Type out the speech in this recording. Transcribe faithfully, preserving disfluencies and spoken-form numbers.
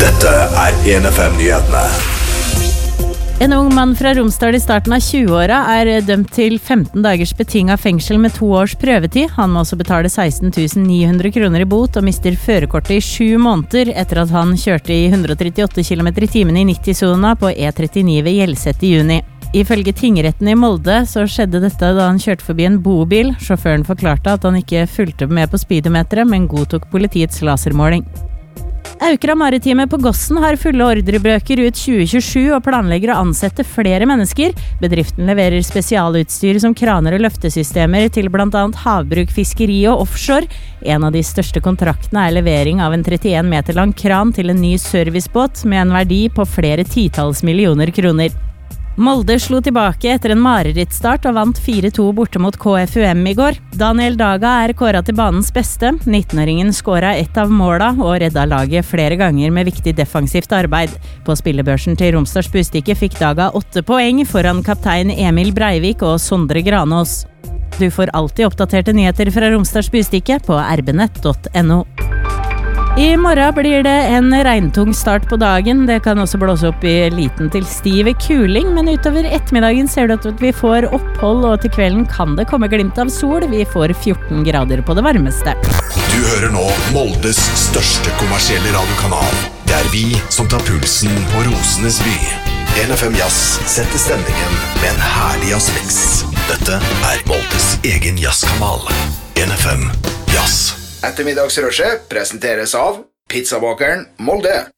Dette er en F M-nyhetene. En ung mann fra Romsdal i starten av tjueåra er dømt til femten dagers betinget fengsel med to års prøvetid. Han må også betale seksten tusen ni hundre kroner i bot og mister førerkortet i sju måneder etter at han kjørte i hundre trettiåtte kilometer i timen i nitti-sona på E trettini ved Hjelset i juni. Ifølge tingretten i Molde så skjedde dette da han kjørte forbi en bobil. Sjåføren forklarte at han ikke fulgte med på speedometeret, men godtok politiets lasermåling. Aukra Maritime på Gossen har fulle ordrebøker ut tjue tjuesju og planlegger å ansette flere mennesker. Bedriften leverer spesialutstyr som kraner og løftesystemer til blant annet havbruk, fiskeri og offshore. En av de største kontraktene er levering av en trettien meter lang kran til en ny servicebåt med en verdi på flere titalls millioner kroner. Molde slo tilbake etter en marerittstart og vant fire to borte mot K F U M i går. Daniel Daga er kåret til banens beste. nittenåringen skåret ett av måla og redda laget flere ganger med viktig defensivt arbeid. På spillebørsen til Romsdals Bustikke fikk Daga åtte poeng foran kaptein Emil Breivik og Sondre Granås. Du får alltid oppdaterte nyheter fra Romsdals Bustikke på r b nett punktum n o. I morgen blir det en regntung start på dagen. Det kan også blåse opp i liten til stiv kuling, men utover ettermiddagen ser du at vi får opphold, og til kvelden kan det komme glimt av sol. Vi får fjorten grader på det varmeste. Du hører nå Moldes største kommersielle radiokanal. Det er vi som tar pulsen på Rosenes by. en F M Jazz setter stemningen med en herlig jazzmix. Dette er Moldes egen jazzkanal. en F M Jazz. Ettermiddagsrushet presenteres av Pizzabakeren Molde.